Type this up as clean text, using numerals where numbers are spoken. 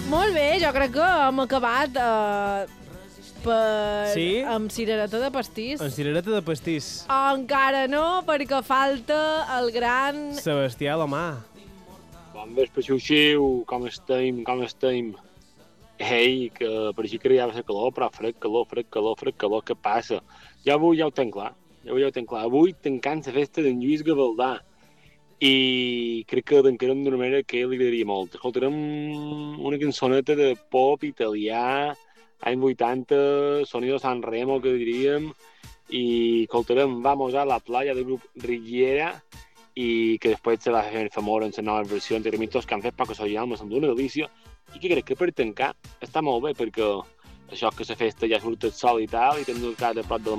Molt bé, jo crec que hem acabat amb cirereta de pastís. Amb cirereta de pastís. Encara no, perquè falta el gran... Sebastià Lomà. Bon vespre, xiu-xiu, com estem? Ei, que per aquí creava la calor, però fred calor, què passa? Jo avui ja ho tenc clar, avui tancant la festa d'en Lluís Gavaldà, i crec que tancarem d'una manera que li agradaria molt. Escoltarem una cançoneta de pop italià, any 80, sonido San Remo, que diríem, i escoltarem Vamos a la playa del grup Riviera, i que després se va fer famós en la nova versió de remitos que han fet Paco Sollal, me sembla una delícia, i que crec que per tancar està molt bé, perquè això que la festa ja surt el sol i tal, i tens el cap a prop de la